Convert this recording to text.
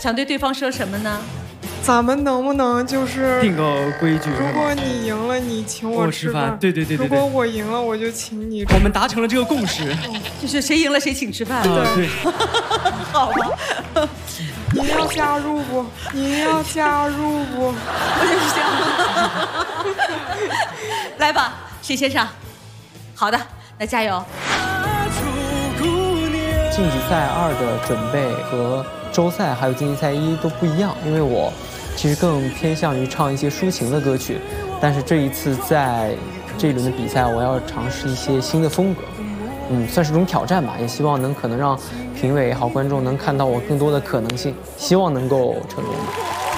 想对对方说什么呢？ 咱们能不能就是定个规矩？ 如果你赢了，你请我吃饭。 对。 如果我赢了，我就请你。 我们达成了这个共识， 就是谁赢了谁请吃饭。 对。 好吧。 您要加入不？您要加入不？ 我就是这样。来吧，谁先上？好的，那加油。 晋级赛2的准备和周赛还有晋级赛1都不一样，因为我其实更偏向于唱一些抒情的歌曲，但是这一次在这一轮的比赛，我要尝试一些新的风格，算是一种挑战吧，也希望可能让评委也好观众能看到我更多的可能性，希望能够成功。